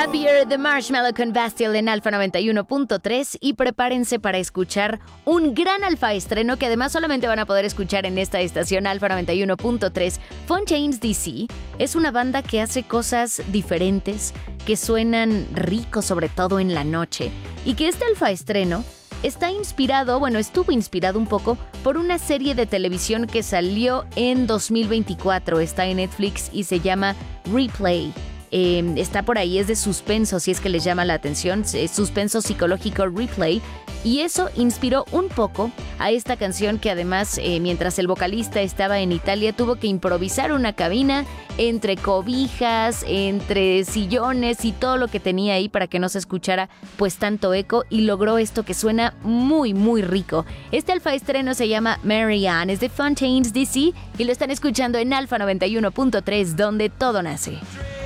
Happier de Marshmello con Bastille en Alfa 91.3 y prepárense para escuchar un gran alfa estreno que además solamente van a poder escuchar en esta estación Alfa 91.3. Fontaines DC es una banda que hace cosas diferentes, que suenan ricos sobre todo en la noche y que este alfa estreno estuvo inspirado un poco por una serie de televisión que salió en 2024, está en Netflix y se llama Replay. Está por ahí, es de suspenso, si es que les llama la atención, suspenso psicológico Replay, y eso inspiró un poco a esta canción que además, mientras el vocalista estaba en Italia, tuvo que improvisar una cabina entre cobijas, entre sillones y todo lo que tenía ahí para que no se escuchara pues tanto eco, y logró esto que suena muy muy rico. Este alfa estreno se llama Marianne, es de Fontaines DC y lo están escuchando en Alfa 91.3, donde todo nace.